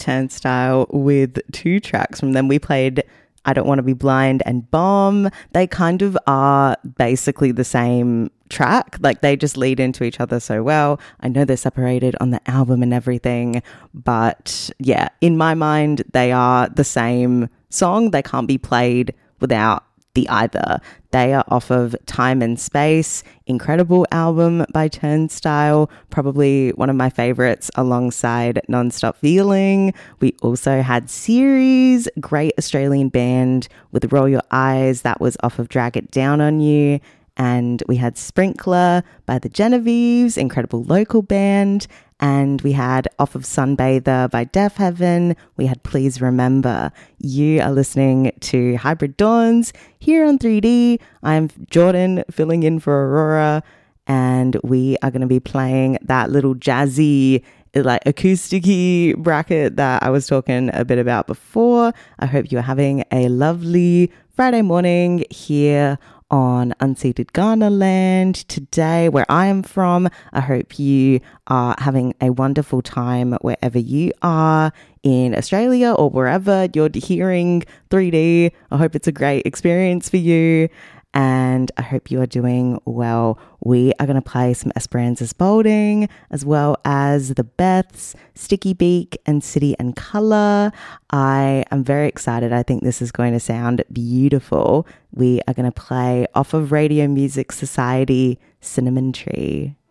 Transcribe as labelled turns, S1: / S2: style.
S1: Turnstile with 2 tracks from them. We played I Don't Want to Be Blind and Bomb. They kind of are basically the same track. Like, they just lead into each other so well. I know they're separated on the album and everything, but yeah, in my mind, they are the same song. They can't be played without the either. They are off of Time and Space, incredible album by Turnstile, probably one of my favorites alongside Non-Stop Feeling. We also had Series, great Australian band with Roll Your Eyes, that was off of Drag It Down on You. And we had Sprinkler by the Genevieves, incredible local band. And we had Off of Sunbather by Deaf Heaven. We had Please Remember. You are listening to Hybrid Dawns here on 3D. I'm Jordan, filling in for Aurora. And we are going to be playing that little jazzy, like acoustic-y bracket that I was talking a bit about before. I hope you're having a lovely Friday morning here on unceded Ghana land today, where I am from. I hope you are having a wonderful time wherever you are in Australia or wherever you're hearing 3D. I hope it's a great experience for you, and I hope you are doing well. We are going to play some Esperanza Spalding, as well as the Beths, Sticky Beak, and City and Colour. I am very excited. I think this is going to sound beautiful. We are going to play off of Radio Music Society, Cinnamon Tree.